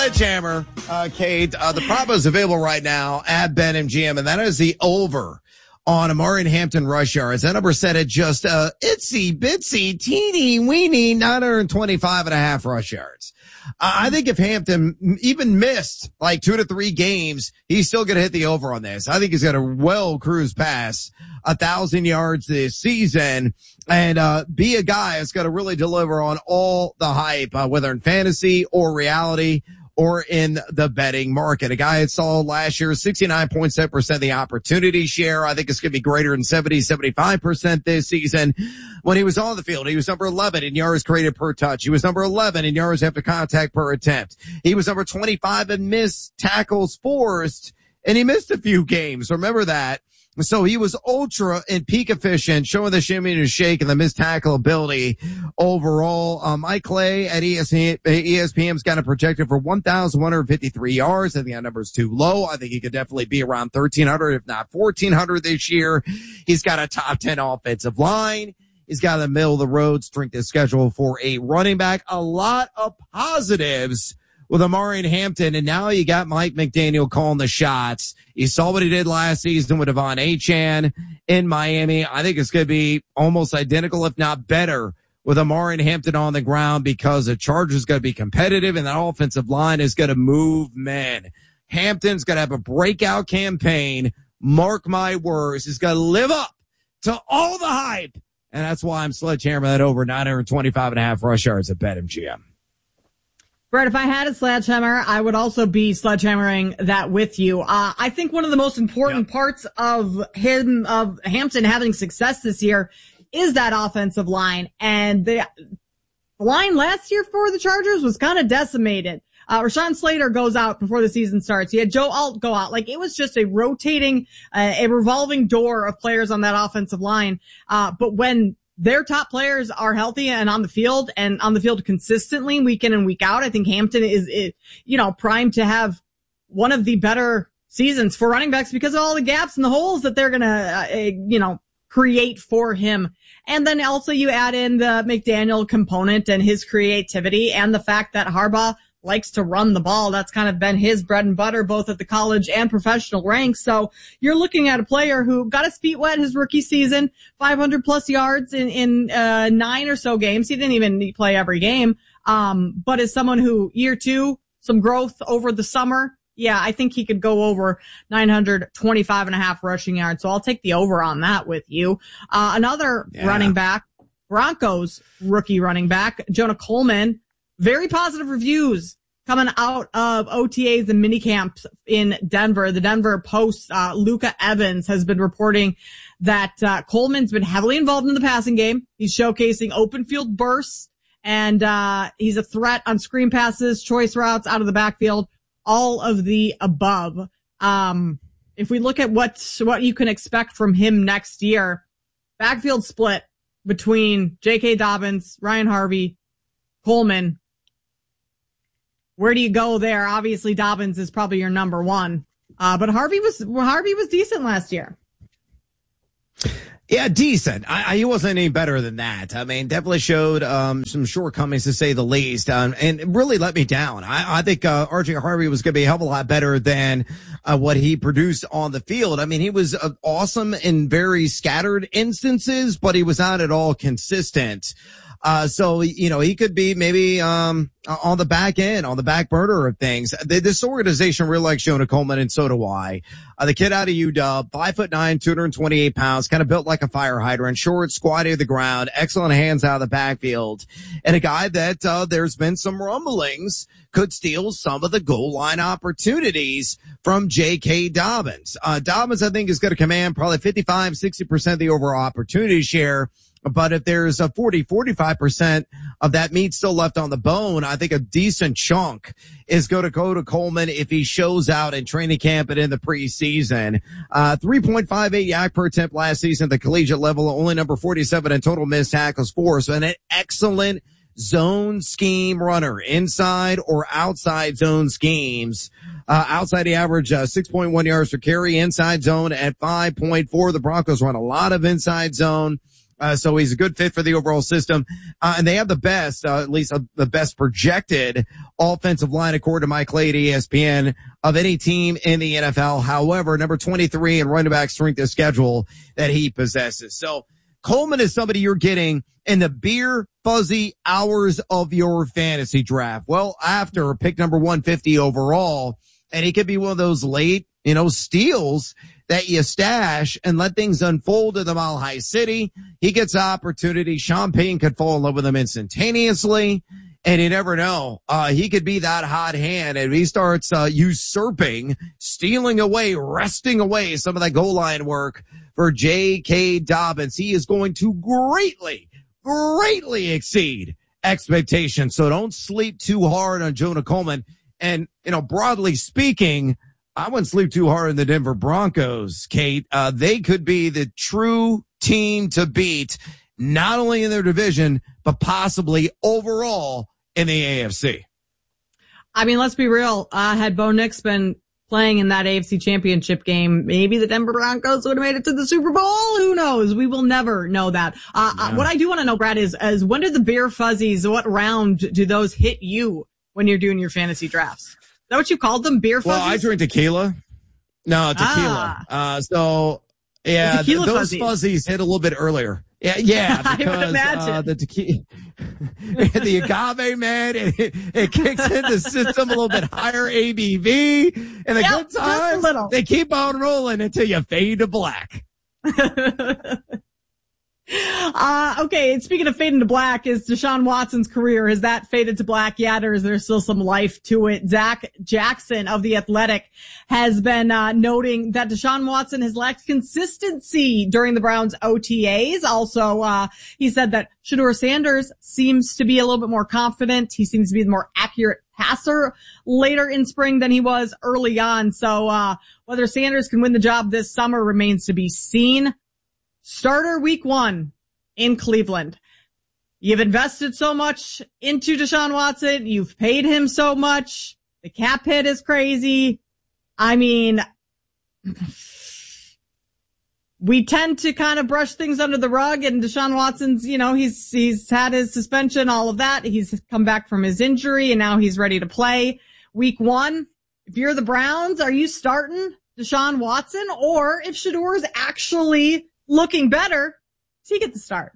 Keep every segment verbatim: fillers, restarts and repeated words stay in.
Sledgehammer, uh, Kate. Uh, the prop is available right now at BetMGM, and that is the over on Amari and Hampton rush yards. That number set at just uh itsy bitsy teeny weeny nine hundred twenty-five and a half rush yards. Uh, I think if Hampton even missed like two to three games, he's still going to hit the over on this. I think he's going to well cruise past a thousand yards this season and uh be a guy that's going to really deliver on all the hype, uh, whether in fantasy or reality or in the betting market. A guy that saw last year sixty-nine point seven percent of the opportunity share. I think it's going to be greater than seventy, seventy-five percent this season. When he was on the field, he was number eleven in yards created per touch. He was number eleven in yards after contact per attempt. He was number twenty-five in missed tackles forced, and he missed a few games. Remember that. So he was ultra and peak efficient, showing the shimmy and shake and the missed tackle ability overall. Um, Mike Clay at E S P N's got him projected for one thousand one hundred fifty-three yards. I think that number's too low. I think he could definitely be around thirteen hundred, if not fourteen hundred this year. He's got a top ten offensive line. He's got the middle of the road strength of schedule for a running back. A lot of positives with Amari and Hampton, and now you got Mike McDaniel calling the shots. You saw what he did last season with Devon Achane in Miami. I think it's going to be almost identical, if not better, with Amari and Hampton on the ground, because the Chargers going to be competitive and that offensive line is going to move men. Hampton's going to have a breakout campaign. Mark my words. He's going to live up to all the hype. And that's why I'm sledgehammering that over nine hundred twenty-five and a half rush yards at BetMGM. Brett, if I had a sledgehammer, I would also be sledgehammering that with you. Uh, I think one of the most important yep. parts of him, of Hampton having success this year is that offensive line. And the line last year for the Chargers was kind of decimated. Uh, Rashawn Slater goes out before the season starts. He had Joe Alt go out. Like, it was just a rotating, uh, a revolving door of players on that offensive line. Uh, but when their top players are healthy and on the field and on the field consistently week in and week out, I think Hampton is, is, you know, primed to have one of the better seasons for running backs because of all the gaps and the holes that they're going to, uh, you know, create for him. And then also you add in the McDaniel component and his creativity and the fact that Harbaugh likes to run the ball. That's kind of been his bread and butter, both at the college and professional ranks. So you're looking at a player who got his feet wet his rookie season, five hundred plus yards in, in, uh, nine or so games. He didn't even play every game. Um, but as someone who year two, some growth over the summer. Yeah, I think he could go over nine hundred twenty-five and a half rushing yards. So I'll take the over on that with you. Uh, another yeah. running back, Broncos rookie running back, Jonah Coleman. Very positive reviews coming out of O T As and minicamps in Denver. The Denver Post, uh, Luca Evans has been reporting that, uh, Coleman's been heavily involved in the passing game. He's showcasing open field bursts and, uh, he's a threat on screen passes, choice routes out of the backfield, all of the above. Um, if we look at what, what you can expect from him next year, backfield split between J K. Dobbins, Ryan Harvey, Coleman. Where do you go there? Obviously, Dobbins is probably your number one. Uh, but Harvey was, Harvey was decent last year. Yeah, decent. I, I, he wasn't any better than that. I mean, definitely showed, um, some shortcomings to say the least. Um, and really let me down. I, I think, uh, R J Harvey was going to be a hell of a lot better than, uh, what he produced on the field. I mean, he was uh, awesome in very scattered instances, but he was not at all consistent. Uh, so, you know, he could be maybe, um, on the back end, on the back burner of things. This organization really likes Jonah Coleman, and so do I. Uh, the kid out of U W, five foot nine, two hundred twenty-eight pounds, kind of built like a fire hydrant, short, squatty to the ground, excellent hands out of the backfield, and a guy that, uh, there's been some rumblings could steal some of the goal line opportunities from J K. Dobbins. Uh, Dobbins, I think, is going to command probably fifty-five, sixty percent of the overall opportunity share. But if there's a forty, forty-five percent of that meat still left on the bone, I think a decent chunk is going to go to Coleman if he shows out in training camp and in the preseason. Uh, three point five eight yak per attempt last season at the collegiate level, only number forty-seven in total missed tackles for. So an excellent zone scheme runner, inside or outside zone schemes. Uh, outside the average, uh, six point one yards per carry, inside zone at five point four. The Broncos run a lot of inside zone. Uh, so he's a good fit for the overall system. Uh, and they have the best, uh, at least uh, the best projected offensive line, according to Mike Clay at E S P N, of any team in the N F L. However, number twenty-three in running back strength of schedule that he possesses. So Coleman is somebody you're getting in the beer fuzzy hours of your fantasy draft. Well, after pick number one fifty overall, and he could be one of those late, you know, steals that you stash and let things unfold in the Mile High City. He gets the opportunity. Sean Payton could fall in love with him instantaneously. And you never know. Uh, he could be that hot hand. And if he starts, uh, usurping, stealing away, wresting away some of that goal line work for J K. Dobbins, he is going to greatly, greatly exceed expectations. So don't sleep too hard on Jonah Coleman. And, you know, broadly speaking, I wouldn't sleep too hard on the Denver Broncos, Kate. Uh, they could be the true team to beat, not only in their division, but possibly overall in the A F C. I mean, let's be real. Uh, had Bo Nix been playing in that A F C championship game, maybe the Denver Broncos would have made it to the Super Bowl. Who knows? We will never know that. Uh, yeah. uh what I do want to know, Brad, is, is when do the beer fuzzies, what round do those hit you when you're doing your fantasy drafts? Is that what you called them? Beer fuzzies? Well, I drink tequila. No, tequila. Ah. Uh, so yeah, th- those fuzzies. fuzzies hit a little bit earlier. Yeah, yeah, because, I would imagine. Uh, the tequila, the agave, man, it, it kicks in the system a little bit higher A B V, and the yep, good times, they keep on rolling until you fade to black. Uh, okay. And speaking of fading to black, is Deshaun Watson's career, has that faded to black yet, or is there still some life to it? Zach Jackson of The Athletic has been, uh, noting that Deshaun Watson has lacked consistency during the Browns O T As. Also, uh, he said that Shedeur Sanders seems to be a little bit more confident. He seems to be the more accurate passer later in spring than he was early on. So, uh, whether Sanders can win the job this summer remains to be seen. Starter week one in Cleveland. You've invested so much into Deshaun Watson. You've paid him so much. The cap hit is crazy. I mean, we tend to kind of brush things under the rug, and Deshaun Watson's, you know, he's, he's had his suspension, all of that. He's come back from his injury and now he's ready to play. Week one, if you're the Browns, are you starting Deshaun Watson? Or if Shedeur is actually looking better, does he get the start?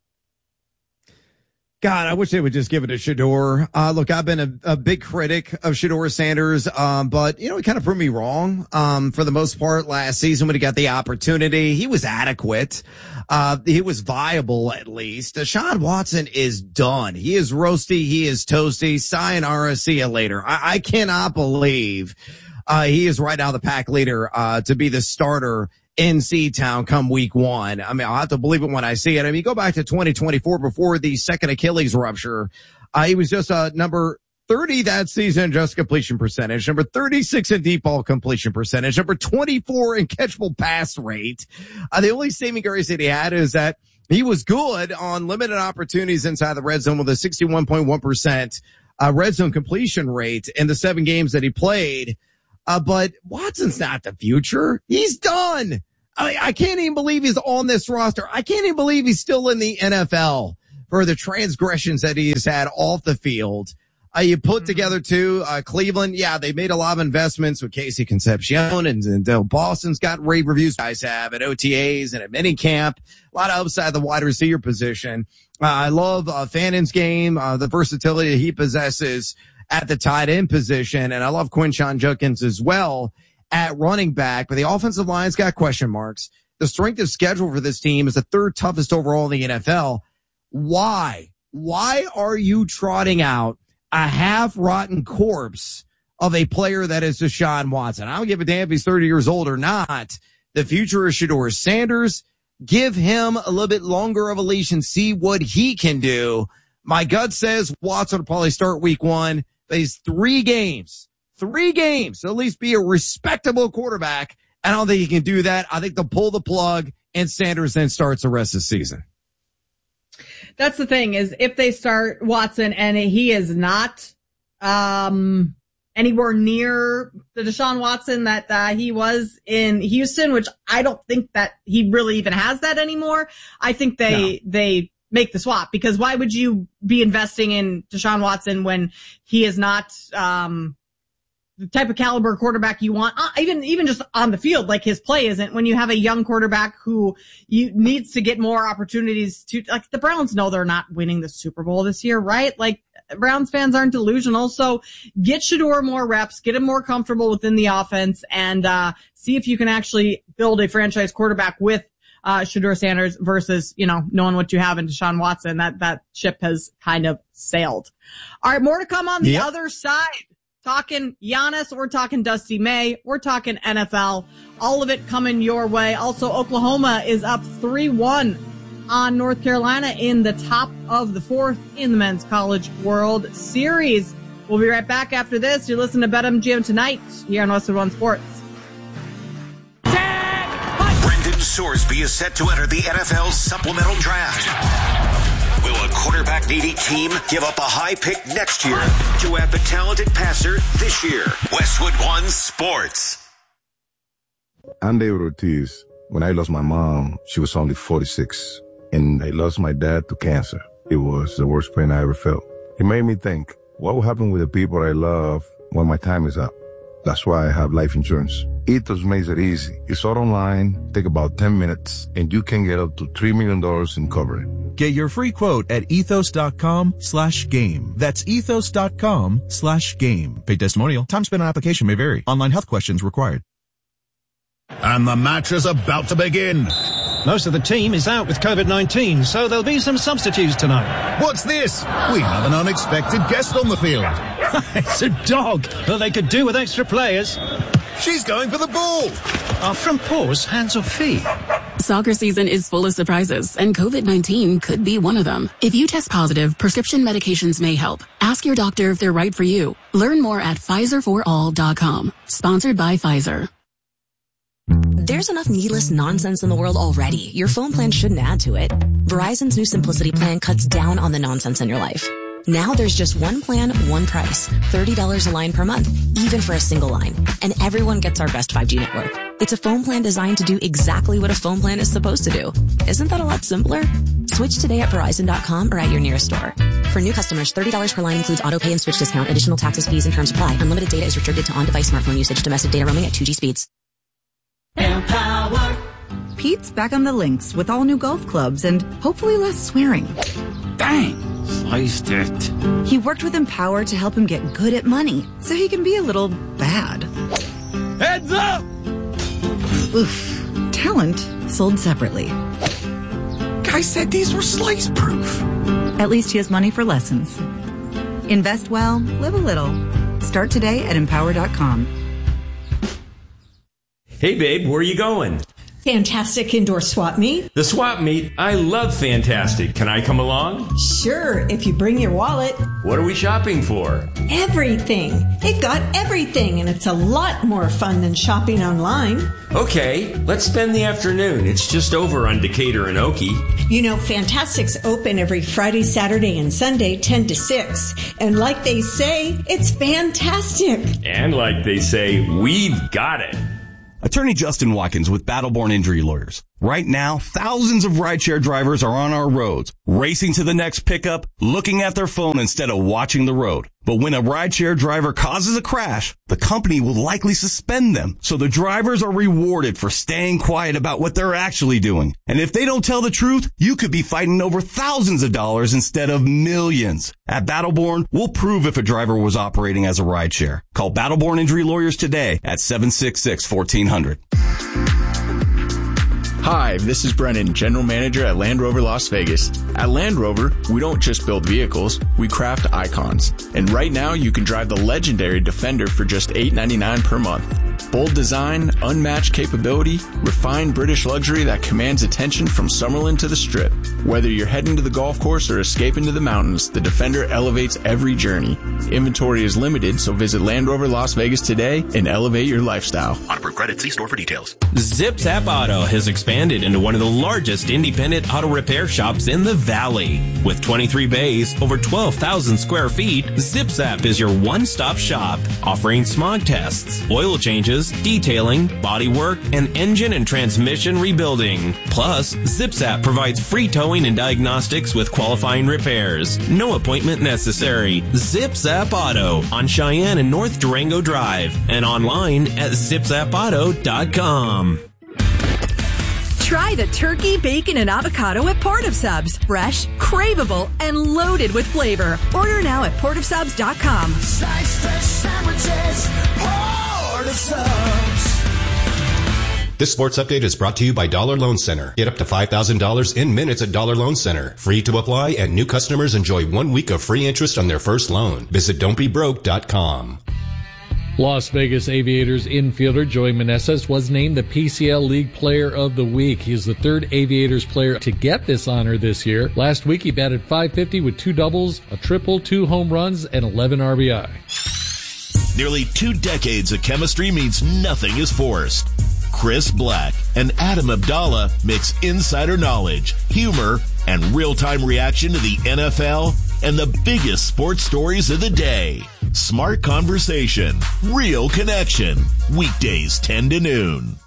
God, I wish they would just give it to Shedeur. Uh, look, I've been a, a big critic of Shedeur Sanders, um, but, you know, he kind of proved me wrong, um, for the most part last season when he got the opportunity. He was adequate. Uh, he was viable at least. Deshaun Watson is done. He is roasty. He is toasty. Sayonara. See you later. I, I cannot believe, uh, he is right now the pack leader, uh, to be the starter in C-Town come week one. I mean, I'll have to believe it when I see it. I mean, go back to twenty twenty-four before the second Achilles rupture. Uh, he was just, uh, number thirty that season in just completion percentage, number thirty-six in deep ball completion percentage, number twenty-four in catchable pass rate. Uh, the only saving grace that he had is that he was good on limited opportunities inside the red zone with a sixty-one point one percent, uh, red zone completion rate in the seven games that he played. Uh, but Watson's not the future. He's done. I, I can't even believe he's on this roster. I can't even believe he's still in the N F L for the transgressions that he has had off the field. Uh, you put mm-hmm. together too, uh, Cleveland. Yeah, they made a lot of investments with Casey Concepcion and, and uh, Boston's got rave reviews. Guys have at O T As and at minicamp. A lot of upside the wide receiver position. Uh, I love, uh, Fannon's game, uh, the versatility that he possesses at the tight end position. And I love Quinshon Judkins as well at running back, but the offensive line's got question marks. The strength of schedule for this team is the third toughest overall in the N F L. Why? Why are you trotting out a half rotten corpse of a player that is Deshaun Watson? I don't give a damn if he's thirty years old or not. The future is Shedeur Sanders. Give him a little bit longer of a leash and see what he can do. My gut says Watson will probably start week one. But he's three games, three games, so at least be a respectable quarterback. I don't think he can do that. I think they'll pull the plug and Sanders then starts the rest of the season. That's the thing is if they start Watson and he is not, um, anywhere near the Deshaun Watson that uh, he was in Houston, which I don't think that he really even has that anymore. I think they, no. they make the swap, because why would you be investing in Deshaun Watson when he is not, um, the type of caliber quarterback you want, uh, even, even just on the field, like his play isn't, when you have a young quarterback who you needs to get more opportunities to, like the Browns know they're not winning the Super Bowl this year, right? Like Browns fans aren't delusional. So get Shedeur more reps, get him more comfortable within the offense, and, uh, see if you can actually build a franchise quarterback with, uh, Shedeur Sanders versus, you know, knowing what you have in Deshaun Watson. That, that ship has kind of sailed. All right. More to come on the yep. other side. Talking Giannis, we're talking Dusty May, we're talking N F L, all of it coming your way. Also, Oklahoma is up three one on North Carolina in the top of the fourth in the Men's College World Series. We'll be right back after this. You're listening to BetMGM tonight here on Westwood One Sports. Brendan Sorsby is set to enter the N F L Supplemental Draft. Will a quarterback-needy team give up a high pick next year to add the talented passer this year? Westwood One Sports. I'm David Ortiz. When I lost my mom, she was only forty-six. And I lost my dad to cancer. It was the worst pain I ever felt. It made me think, what will happen with the people I love when my time is up? That's why I have life insurance. Ethos makes it easy. It's all online, take about ten minutes, and you can get up to three million dollars in coverage. Get your free quote at ethos.com slash game. That's ethos.com slash game. Paid testimonial. Time spent on application may vary. Online health questions required. And the match is about to begin. Most of the team is out with covid nineteen, so there'll be some substitutes tonight. What's this? We have an unexpected guest on the field. It's a dog. Well, they could do with extra players. She's going for the ball. Are front paws hands or feet? Soccer season is full of surprises, and covid nineteen could be one of them. If you test positive, prescription medications may help. Ask your doctor if they're right for you. Learn more at Pfizer for all dot com. Sponsored by Pfizer. There's enough needless nonsense in the world already. Your phone plan shouldn't add to it. Verizon's new Simplicity plan cuts down on the nonsense in your life. Now there's just one plan, one price. thirty dollars a line per month, even for a single line. And everyone gets our best five G network. It's a phone plan designed to do exactly what a phone plan is supposed to do. Isn't that a lot simpler? Switch today at Verizon dot com or at your nearest store. For new customers, thirty dollars per line includes auto pay and switch discount. Additional taxes, fees, and terms apply. Unlimited data is restricted to on-device smartphone usage. Domestic data roaming at two G speeds. Empower. Pete's back on the links with all new golf clubs and hopefully less swearing. Dang, sliced it. He worked with Empower to help him get good at money so he can be a little bad. Heads up! Oof. Talent sold separately. Guy said these were slice proof. At least he has money for lessons. Invest well, live a little. Start today at empower dot com. Hey, babe, where are you going? Fantastic Indoor Swap Meet. The swap meet? I love Fantastic. Can I come along? Sure, if you bring your wallet. What are we shopping for? Everything. It got everything, and it's a lot more fun than shopping online. Okay, let's spend the afternoon. It's just over on Decatur and Okie. You know, Fantastic's open every Friday, Saturday, and Sunday, ten to six. And like they say, it's fantastic. And like they say, we've got it. Attorney Justin Watkins with Battleborn Injury Lawyers. Right now, thousands of rideshare drivers are on our roads, racing to the next pickup, looking at their phone instead of watching the road. But when a rideshare driver causes a crash, the company will likely suspend them. So the drivers are rewarded for staying quiet about what they're actually doing. And if they don't tell the truth, you could be fighting over thousands of dollars instead of millions. At Battleborn, we'll prove if a driver was operating as a rideshare. Call Battleborn Injury Lawyers today at seven six six, one four zero zero. Hi, this is Brennan, General Manager at Land Rover Las Vegas. At Land Rover, we don't just build vehicles, we craft icons. And right now, you can drive the legendary Defender for just eight ninety-nine per month. Bold design, unmatched capability, refined British luxury that commands attention from Summerlin to the Strip. Whether you're heading to the golf course or escaping to the mountains, the Defender elevates every journey. Inventory is limited, so visit Land Rover Las Vegas today and elevate your lifestyle. On approved credit, see store for details. Zip Zap Auto has expanded into one of the largest independent auto repair shops in the Valley. With twenty-three bays, over twelve thousand square feet, Zip Zap is your one-stop shop, offering smog tests, oil changes, detailing, body work, and engine and transmission rebuilding. Plus, Zip Zap provides free towing and diagnostics with qualifying repairs. No appointment necessary. Zip Zap Auto on Cheyenne and North Durango Drive and online at zip zap auto dot com. Try the turkey, bacon, and avocado at Port of Subs. Fresh, craveable, and loaded with flavor. Order now at port of subs dot com. Slice fresh sandwiches, Port of Subs. This sports update is brought to you by Dollar Loan Center. Get up to five thousand dollars in minutes at Dollar Loan Center. Free to apply, and new customers enjoy one week of free interest on their first loan. Visit don't be broke dot com. Las Vegas Aviators infielder Joey Meneses was named the P C L League Player of the Week. He is the third Aviators player to get this honor this year. Last week he batted five fifty with two doubles, a triple, two home runs, and eleven R B I. Nearly two decades of chemistry means nothing is forced. Chris Black and Adam Abdallah mix insider knowledge, humor, and real-time reaction to the N F L and the biggest sports stories of the day. Smart conversation, real connection. Weekdays ten to noon.